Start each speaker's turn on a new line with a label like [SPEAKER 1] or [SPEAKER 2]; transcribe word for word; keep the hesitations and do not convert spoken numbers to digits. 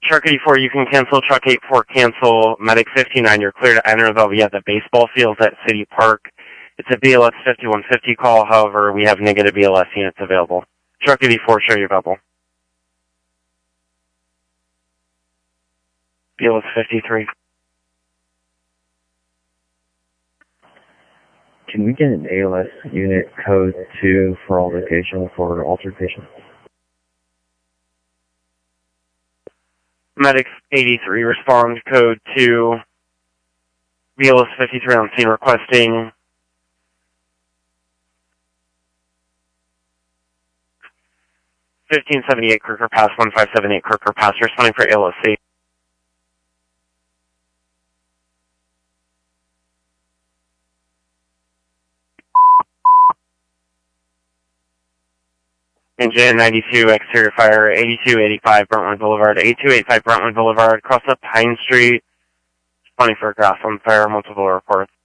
[SPEAKER 1] Truck eighty-four, you can cancel. Truck eighty-four, cancel. Medic fifty-nine, you're clear to enter. They'll be at the baseball fields at City Park. It's a B L S fifty-one fifty call. However, we have negative B L S units available. Truck eighty-four, show you available. B L S fifty-three.
[SPEAKER 2] Can we get an A L S unit code two for all location for altered patients?
[SPEAKER 1] Medic eighty-three, respond code two. B L S fifty-three on scene requesting. fifteen seventy-eight Kirker Pass, one five seven eight Kirker Pass, responding for A L S C. Engine ninety-two, exterior fire, eighty-two eighty-five Brentwood Boulevard, eighty-two eighty-five Brentwood Boulevard, cross up Pine Street, responding for grass on fire, multiple reports.